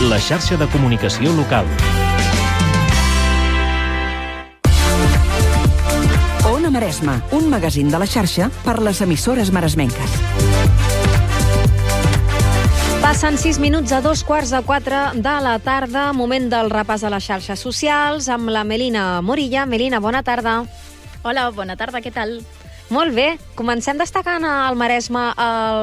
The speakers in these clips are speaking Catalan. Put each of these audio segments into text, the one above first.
la xarxa de comunicació local. Ona Maresme, un magazín de la xarxa per les emissores maresmenques. Passen 6 minuts a 3:15 de la tarda, moment del repàs a les xarxes socials, amb la Melina Morilla. Melina, bona tarda. Hola, bona tarda, què tal? Molt bé, comencem destacant al Maresme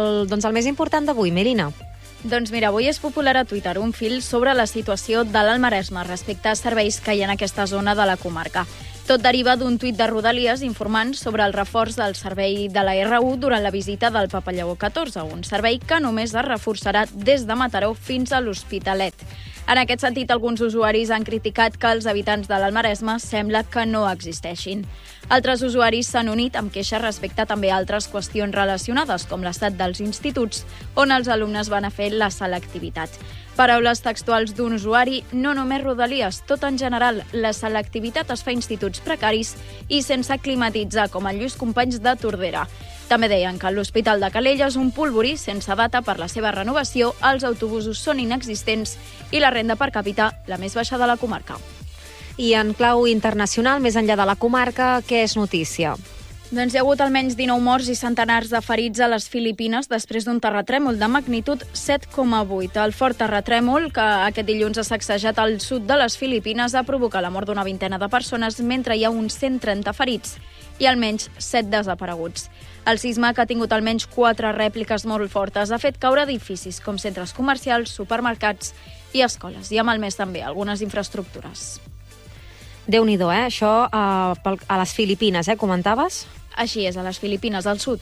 el més important d'avui, Melina. Doncs mira, avui és popular a Twitter un fil sobre la situació de l'Alt Maresme respecte a serveis que hi ha en aquesta zona de la comarca. Tot deriva d'un tuit de Rodalies informant sobre el reforç del servei de la R1 durant la visita del Papa Lleó XIV, un servei que només es reforçarà des de Mataró fins a l'Hospitalet. En aquest sentit, alguns usuaris han criticat que els habitants de l'Alt Maresme sembla que no existeixin. Altres usuaris s'han unit amb queixes respecte també a altres qüestions relacionades, com l'estat dels instituts, on els alumnes van a fer la selectivitat. Paraules textuals d'un usuari: no només Rodalies, tot en general, la selectivitat es fa a instituts precaris i sense climatitzar, com el Lluís Companys de Tordera. També deien que l'Hospital de Calella és un polvorí sense data per la seva renovació, els autobusos són inexistents i la renda per càpita la més baixa de la comarca. I en clau internacional, més enllà de la comarca, què és notícia? Doncs hi ha hagut almenys 19 morts i centenars de ferits a les Filipines després d'un terratrèmol de magnitud 7,8. El fort terratrèmol, que aquest dilluns ha sacsejat al sud de les Filipines, ha provocat la mort d'una vintena de persones, mentre hi ha uns 130 ferits i almenys 7 desapareguts. El sisme, que ha tingut almenys 4 rèpliques molt fortes, ha fet caure edificis com centres comercials, supermercats i escoles, i ha malmès també algunes infraestructures. Déu-n'hi-do, això a les Filipines, comentaves? Així és, a les Filipines, al sud.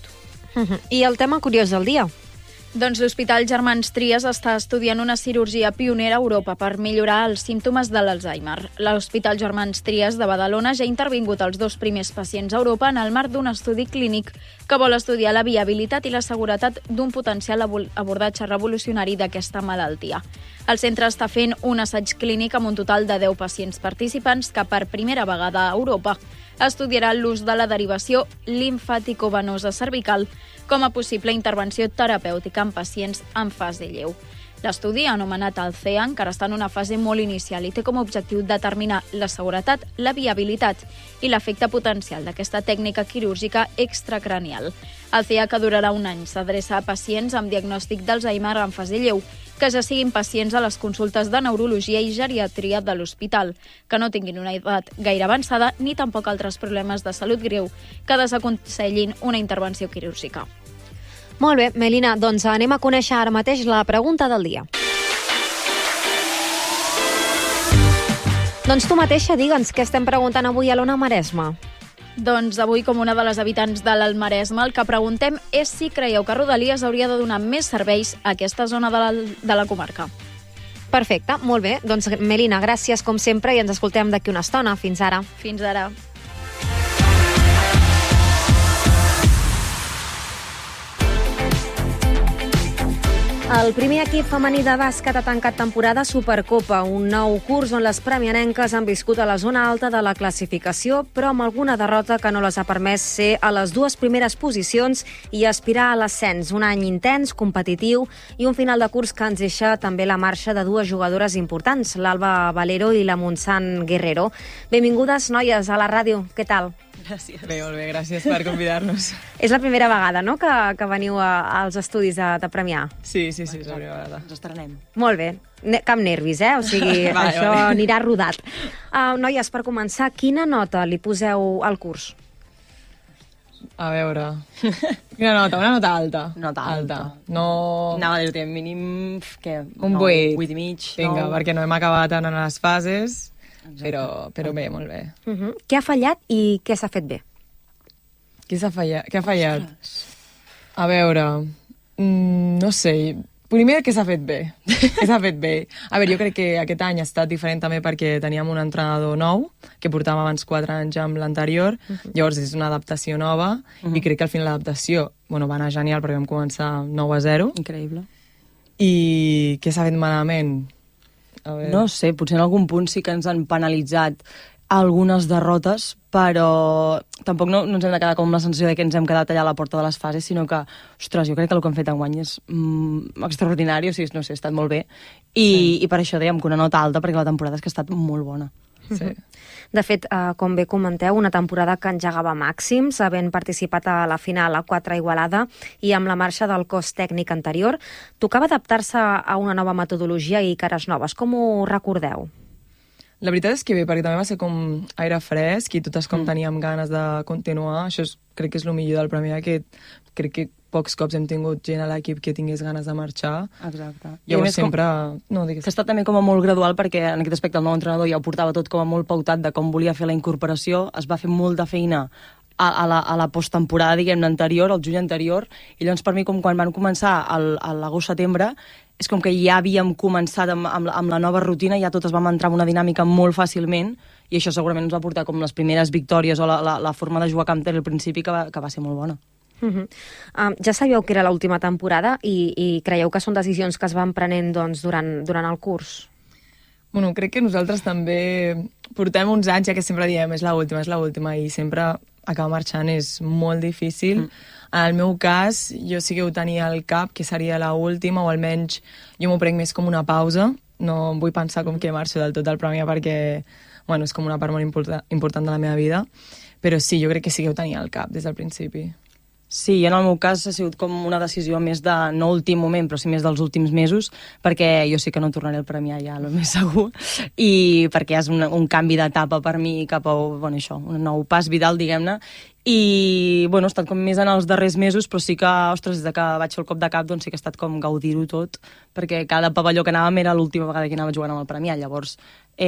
I el tema curiós del dia? Doncs l'Hospital Germans Trias està estudiant una cirurgia pionera a Europa per millorar els símptomes de l'Alzheimer. L'Hospital Germans Trias de Badalona ja ha intervingut els 2 primers pacients a Europa en el marc d'un estudi clínic que vol estudiar la viabilitat i la seguretat d'un potencial abordatge revolucionari d'aquesta malaltia. El centre està fent un assaig clínic amb un total de 10 pacients participants que per primera vegada a Europa estudiarà l'ús de la derivació limfaticovenosa cervical com a possible intervenció terapèutica en pacients en fase lleu. L'estudi, anomenat Alcea, encara està en una fase molt inicial i té com a objectiu determinar la seguretat, la viabilitat i l'efecte potencial d'aquesta tècnica quirúrgica extracranial. Alcea, que durarà un any, s'adreça a pacients amb diagnòstic d'Alzheimer en fase lleu, que ja siguin pacients a les consultes de neurologia i geriatria de l'hospital, que no tinguin una edat gaire avançada ni tampoc altres problemes de salut greu que desaconsellin una intervenció quirúrgica. Molt bé, Melina, doncs anem a conèixer ara mateix la pregunta del dia. Doncs tu mateixa, digue'ns què estem preguntant avui a l'Ona Maresme. Doncs avui, com una de les habitants de l'Alt Maresme, el que preguntem és si creieu que Rodalies hauria de donar més serveis a aquesta zona de la comarca. Perfecte, molt bé. Doncs, Melina, gràcies com sempre i ens escoltem d'aquí una estona. Fins ara. Fins ara. El primer equip femení de bàsquet ha tancat temporada Supercopa, un nou curs on les premianenques han viscut a la zona alta de la classificació, però amb alguna derrota que no les ha permès ser a les 2 primeres posicions i aspirar a l'ascens. Un any intens, competitiu i un final de curs que ens deixa també la marxa de 2 jugadores importants, l'Alba Valero i la Montsant Guerrero. Benvingudes, noies, a la ràdio. Què tal? Gràcies. Bé, molt bé, gràcies per convidar-nos. És la primera vegada, no?, que veniu als estudis de Premià. Sí, és la primera vegada. Ens estrenem. Molt bé. Cap nervis, O sigui, això anirà rodat. Noies, per començar, quina nota li poseu al curs? A veure... Quina nota? Una nota alta. Nota alta. No... Anava a dir-te, mínim... Què? Un 8. 8 i mig. Vinga, perquè no hem acabat en les fases... Però bé, molt bé. Què ha fallat i què s'ha fet bé? Què ha fallat? A veure, no sé, primer què s'ha fet bé. A veure, jo crec que aquest any ha estat diferent també perquè teníem un entrenador nou, que portàvem abans 4 anys amb l'anterior, llavors és una adaptació nova, i crec que al final l'adaptació va anar genial perquè vam començar 9-0. Increïble. I què s'ha fet malament? No sé, potser en algun punt sí que ens han penalitzat algunes derrotes, però tampoc no ens hem de quedar com la sensació de que ens hem quedat allà a la porta de les fases, sinó que, ostres, jo crec que el que hem fet enguany és extraordinari, o sigui, no sé, ha estat molt bé, i per això dèiem que una nota alta, perquè la temporada és que ha estat molt bona. Sí. De fet, com bé comenteu, una temporada que engegava màxims, havent participat a la final a 4 a Igualada i amb la marxa del cos tècnic anterior, tocava adaptar-se a una nova metodologia i cares noves. Com ho recordeu? La veritat és que bé, perquè també va ser com aire fresc i totes com teníem ganes de continuar. Això crec que és el millor del Premià, que crec que pocs cops hem tingut gent a l'equip que tingués ganes de marxar. Exacte. Llavors sempre... No, digues. Que ha estat també com a molt gradual, perquè en aquest aspecte el nou entrenador ja ho portava tot com a molt pautat de com volia fer la incorporació. Es va fer molta feina a la posttemporada, diguem-ne, anterior, al juny anterior, i llavors per mi, com quan van començar a l'agost-setembre, és com que ja havíem començat amb la nova rutina, ja totes vam entrar en una dinàmica molt fàcilment, i això segurament ens va portar com les primeres victòries o la forma de jugar a camp al principi, que va ser molt bona. Ja sabíeu que era l'última temporada i creieu que són decisions que es van prenent doncs, durant el curs? Bueno, crec que nosaltres també portem uns anys, ja que sempre diem és l'última, i sempre acabar marxant és molt difícil. En el meu cas, jo sí que ho tenia al cap, que seria l'última, o almenys jo m'ho prenc més com una pausa. No vull pensar com que marxo del tot el Premià perquè, bueno, és com una part molt important de la meva vida. Però sí, jo crec que sí que ho tenia al cap des del principi. Sí, en el meu cas ha sigut com una decisió més de, no últim moment, però sí més dels últims mesos, perquè jo sí que no tornaré al Premià ja, el més segur, i perquè és un canvi d'etapa per mi cap a, bueno, això, un nou pas vital, diguem-ne, i, bueno, he estat com més en els darrers mesos, però sí que, ostres, des que vaig fer el cop de cap, doncs sí que ha estat com gaudir-ho tot, perquè cada pavelló que anàvem era l'última vegada que anava jugant amb el Premià, llavors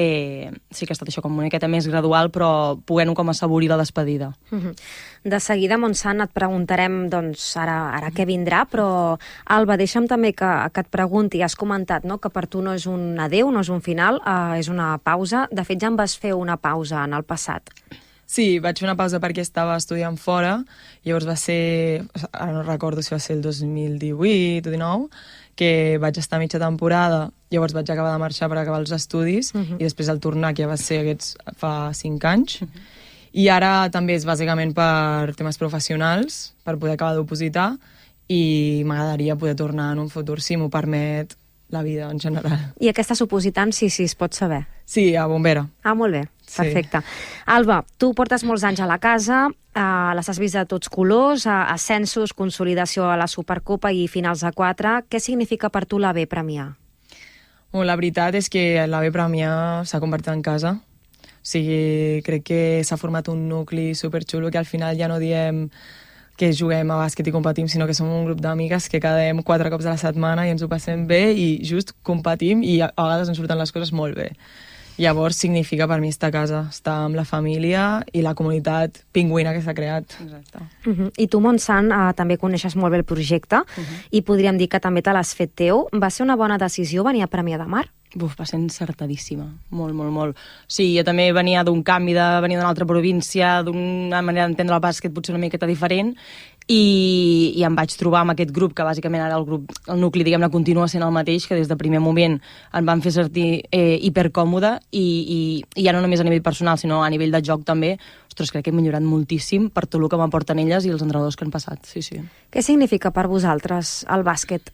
sí que ha estat això com una miqueta més gradual, però podent-ho com assaborir la despedida. De seguida, Montsant, et preguntarem doncs, ara què vindrà, però Alba, deixa'm també que et pregunti, has comentat, no?, que per tu no és un adeu, no és un final, és una pausa. De fet, ja em vas fer una pausa en el passat. Sí, vaig fer una pausa perquè estava estudiant fora, llavors va ser, ara no recordo si va ser el 2018 o 2019, que vaig estar mitja temporada, llavors vaig acabar de marxar per acabar els estudis, i després el tornar, que ja va ser fa 5 anys, i ara també és bàsicament per temes professionals, per poder acabar d'opositar, i m'agradaria poder tornar en un futur, si m'ho permet la vida en general. I aquesta supositant, sí, es pot saber. Sí, a Bombera. Ah, molt bé, perfecte. Sí. Alba, tu portes molts anys a la casa, les has vist de tots colors, ascensos, consolidació a la Supercopa i finals a 4. Què significa per tu la B Premià? Bueno, la veritat és que la B Premià s'ha convertit en casa. O sigui, crec que s'ha format un nucli superxulo que al final ja no diem que juguem a bàsquet i competim, sinó que som un grup d'amigues que quedem 4 cops a la setmana i ens ho passem bé i just competim i a vegades ens surten les coses molt bé. Llavors significa per mi estar a casa, estar amb la família i la comunitat pingüina que s'ha creat. Exacte. I tu, Montsant, també coneixes molt bé el projecte i podríem dir que també te l'has fet teu. Va ser una bona decisió venir a Premià de Mar? Va ser encertadíssima, molt, molt, molt. Sí, jo també venia d'un canvi, venia d'una altra província, d'una manera d'entendre el bàsquet potser una miqueta diferent, i em vaig trobar amb aquest grup, que bàsicament ara el nucli, diguem-ne, continua sent el mateix, que des de primer moment em van fer sentir hipercòmode, i ja no només a nivell personal, sinó a nivell de joc també. Ostres, crec que he millorat moltíssim per tot el que m'aporten elles i els entrenadors que han passat, sí. Què significa per vosaltres el bàsquet?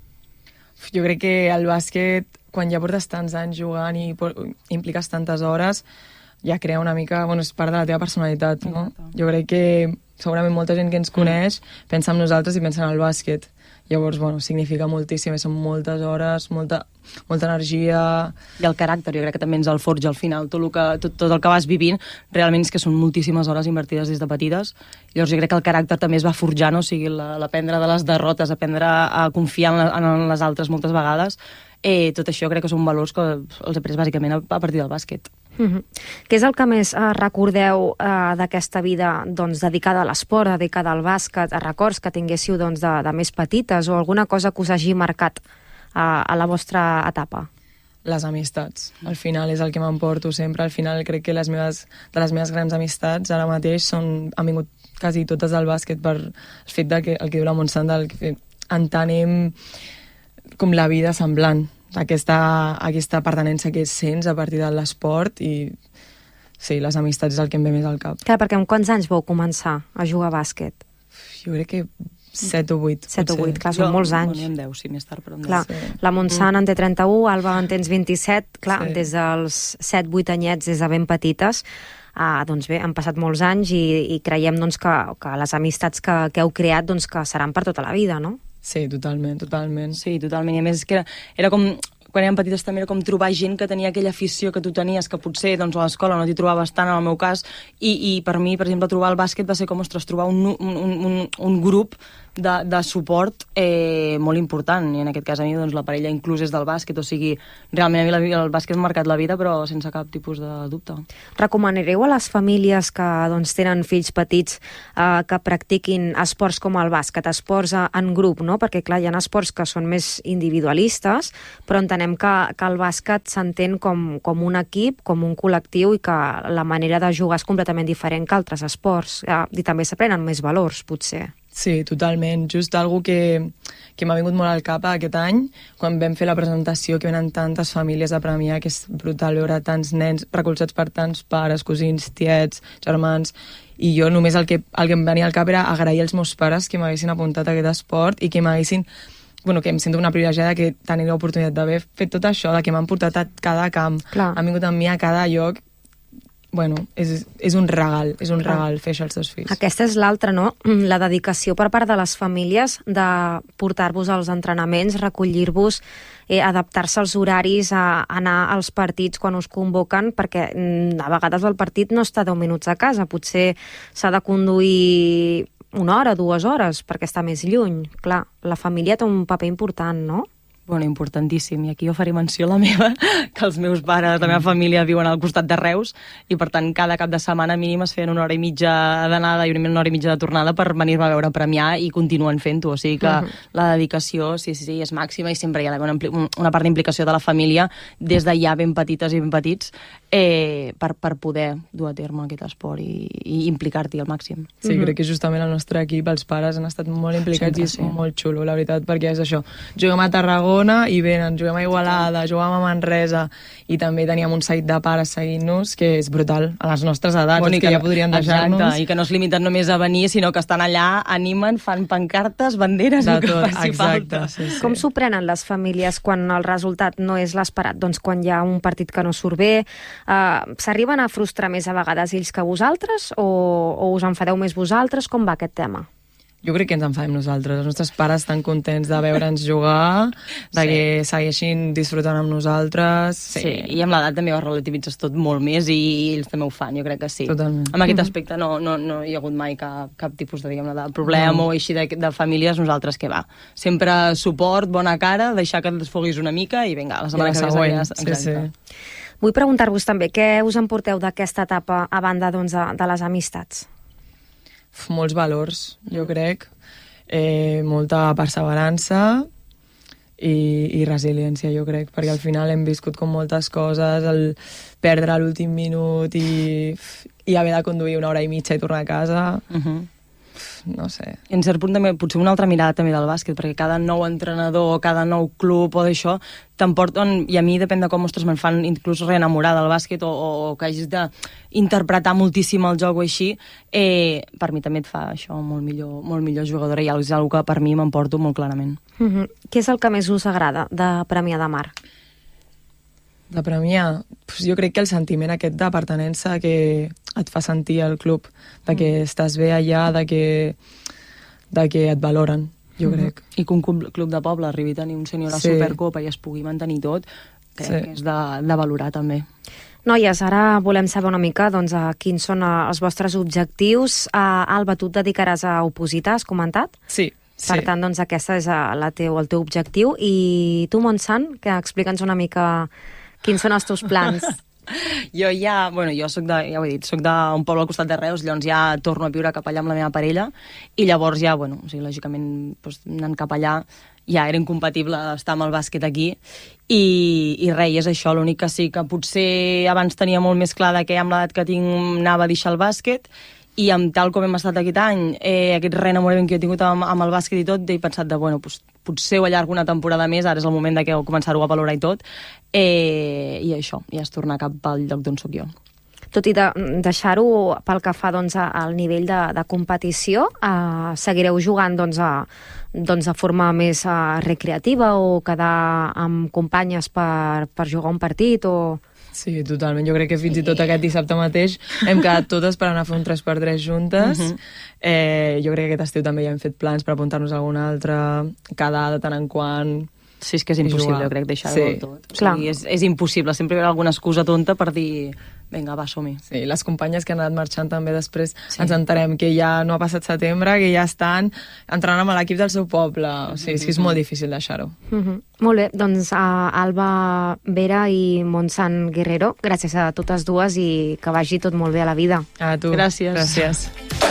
Jo crec que el bàsquet, quan ja portes tants anys jugant i impliques tantes hores, ja crea una mica... Bueno, és part de la teva personalitat, no? Jo crec que segurament molta gent que ens coneix pensa en nosaltres i pensa en el bàsquet. Llavors, bueno, significa moltíssim, són moltes hores, molta energia... I el caràcter, jo crec que també ens el forja al final. Tot el que vas vivint, realment és que són moltíssimes hores invertides des de petites. Llavors jo crec que el caràcter també es va forjant, o sigui, l'aprendre de les derrotes, aprendre a confiar en les altres moltes vegades. Tot això crec que són valors que els he pres bàsicament a partir del bàsquet. Què és el que més recordeu d'aquesta vida dedicada a l'esport, dedicada al bàsquet, a records que tinguéssiu de més petites o alguna cosa que us hagi marcat a la vostra etapa? Les amistats. Al final és el que m'emporto sempre. Al final crec que de les meves grans amistats ara mateix han vingut quasi totes del bàsquet per el fet que el que diu la Montsant, que entenem com la vida semblant, aquesta pertinença que sents a partir de l'esport, i sí, les amistats és el que em ve més al cap. Clar, perquè amb quants anys vau començar a jugar a bàsquet? Jo crec que 7 o 8. 7 o 8, clar, són molts anys. Jo en 10, sí, més tard, però en 10. Clar, Sí. la Montsant en té 31, Alba en tens 27, clar, Sí. des dels 7-8 anyets, des de ben petites, doncs bé, han passat molts anys i creiem doncs, que les amistats que heu creat doncs, que seran per tota la vida, no? Sí, totalment. Sí, totalment. I a més, és que era com... Quan érem petites també era com trobar gent que tenia aquella afició que tu tenies, que potser doncs, a l'escola no t'hi trobaves tant, en el meu cas, i per mi, per exemple, trobar el bàsquet va ser com, ostres, trobar un grup de suport molt important, i en aquest cas a mi doncs, la parella inclús és del bàsquet, o sigui, realment a mi el bàsquet m'ha marcat la vida, però sense cap tipus de dubte. Recomanareu a les famílies que doncs, tenen fills petits que practiquin esports com el bàsquet, esports en grup, no? Perquè clar, hi ha esports que són més individualistes, però entenem que el bàsquet s'entén com un equip, com un col·lectiu, i que la manera de jugar és completament diferent que altres esports, i també s'aprenen més valors, potser. Sí, totalment. Just algo que m'ha vingut molt al cap aquest any, quan vam fer la presentació, que venen tantes famílies a premiar, que és brutal veure tants nens recolzats per tants pares, cosins, tiets, germans, i jo només el que em venia al cap era agrair als meus pares que m'haguessin apuntat a aquest esport i que m'haguessin que em sento una privilegiada que tenir l'oportunitat d'haver fet tot això, de que m'han portat a cada camp, han vingut amb mi a cada lloc. És un regal, fer això als teus fills. Aquesta és l'altra, no? La dedicació per part de les famílies de portar-vos als entrenaments, recollir-vos, adaptar-se als horaris, a anar als partits quan us convoquen, perquè a vegades el partit no està 10 minuts a casa, potser s'ha de conduir 1 hora, 2 hores, perquè està més lluny. Clar, la família té un paper important, no? Bueno, importantíssim, i aquí jo faré menció la meva, que els meus pares, la meva família viuen al costat de Reus, i per tant cada cap de setmana mínim es feien 1 hora i mitja d'anada i 1 hora i mitja de tornada per venir-me a veure premiar, i continuen fent-ho, o sigui que la dedicació, sí, és màxima, i sempre hi ha una part d'implicació de la família des de ja ben petites i ben petits per poder dur a terme aquest esport i implicar-t'hi al màxim. Sí, crec que justament el nostre equip, els pares han estat molt implicats i és molt xulo, la veritat, perquè és això, juguem a Tarragona i venen, juguem a Igualada, juguem a Manresa, i també teníem un seguit de pares seguint-nos, que és brutal, a les nostres edats, que ja podrien deixar-nos. Exacte, i que no es limiten només a venir, sinó que estan allà, animen, fan pancartes, banderes, de el que tot, faci falta. Sí. Com s'ho prenen les famílies quan el resultat no és l'esperat? Doncs quan hi ha un partit que no surt bé, s'arriben a frustrar més a vegades ells que vosaltres, o us enfadeu més vosaltres? Com va aquest tema? Jo crec que ens enfadem nosaltres. Els nostres pares estan contents de veure'ns jugar, que segueixin disfrutant amb nosaltres. Sí, i amb l'edat també ho relativitzes tot molt més, i ells també ho fan, jo crec que sí. Totalment. En aquest aspecte no hi ha hagut mai cap tipus de problema o així de famílies. Nosaltres què va? Sempre suport, bona cara, deixar que et desfoguis una mica i vinga, la setmana que ve sí. Vull preguntar-vos també què us en porteu d'aquesta etapa a banda doncs, de les amistats? Molts valors, jo crec, molta perseverança i resiliència, jo crec, perquè al final hem viscut com moltes coses, el perdre a l'últim minut i haver de conduir 1 hora i mitja i tornar a casa. No sé. I en cert punt també, potser una altra mirada també del bàsquet, perquè cada nou entrenador, cada nou club o d'això, t'emporten, i a mi depèn de com, ostres, me'n fan inclús reenamorar del bàsquet o que hagis d'interpretar moltíssim el joc o així, per mi també et fa això molt millor jugadora, i és una cosa que per mi m'emporto molt clarament. Què és el que més us agrada de Premià de Mar? De premiar, jo crec que el sentiment aquest de pertinença que et fa sentir al club, de que estàs bé allà, de que et valoren, jo crec. I que un club de poble arribi a tenir un sènior a la Supercopa i es pugui mantenir tot, crec que és de valorar també. Noies, ara volem saber una mica doncs, quins són els vostres objectius. Alba, tu et dedicaràs a opositar, has comentat? Sí. Per tant, doncs, aquesta és el teu objectiu. I tu, Montsant, que explica'ns una mica quins són els teus plans. Jo soc d'un poble al costat de Reus, llavors ja torno a viure cap allà amb la meva parella, i llavors ja, lògicament, anant cap allà ja era incompatible estar amb el bàsquet aquí, i res, és això. L'únic que sí que potser abans tenia molt més clar que amb l'edat que tinc anava a deixar el bàsquet, i amb tal com hem estat aquest any, aquest reenamorament que he tingut amb el bàsquet i tot, he pensat potser ho allargo una temporada més, ara és el moment de començar-ho a valorar i tot, i això, ja es tornar cap al lloc d'on soc jo. tot i deixar-ho pel que fa doncs, al nivell de competició, seguireu jugant doncs, de forma més recreativa o quedar amb companyes per jugar un partit o... Sí, totalment. Jo crec que fins i tot aquest dissabte mateix hem quedat totes per anar a fer un 3x3 juntes. Jo crec que aquest estiu també ja hem fet plans per apuntar-nos a alguna altra, quedar de tant en quant. Sí, és que és impossible, jo crec, deixar-ho del tot. O sigui, és impossible. Sempre hi ha alguna excusa tonta per dir... Vinga, va, som-hi. Sí, les companyes que han anat marxant també després ens enterem que ja no ha passat setembre, que ja estan entrant amb l'equip del seu poble. O sigui, és que és molt difícil deixar-ho. Molt bé, doncs Alba Vera i Montsant Guerrero, gràcies a totes dues i que vagi tot molt bé a la vida. A tu. Gràcies. Gràcies.